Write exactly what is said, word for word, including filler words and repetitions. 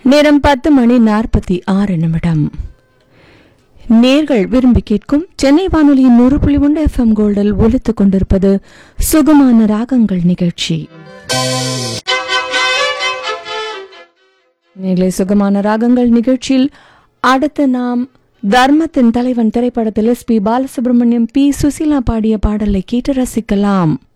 நேரம் பத்து மணி நாற்பத்தி ஆறு நிமிடம். நேர்கள் விரும்பி கேட்கும் சென்னை வானொலியின் நூறு புள்ளி ஒன்று எஃப் எம் கோல்டில் ஒலித்துக் கொண்டிருப்பது சுகமான ராகங்கள் நிகழ்ச்சி. நேர்களை சுகமான ராகங்கள் நிகழ்ச்சியில் அடுத்து நாம் தர்மத்தின் தலைவன் திரைப்படத்தில் S B Balasubramaniam, B Susheela பாடிய பாடலை கேட்டு ரசிக்கலாம்.